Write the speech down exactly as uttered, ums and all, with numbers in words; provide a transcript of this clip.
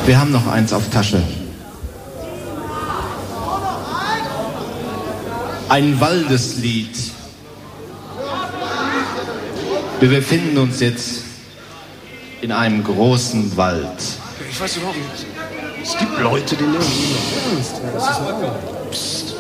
Wir haben noch eins auf Tasche. Ein Waldeslied. Wir befinden uns jetzt in einem großen Wald. Ich weiß überhaupt nicht. Es gibt Leute, die nehmen ihn ernst. Das ist ein Psst.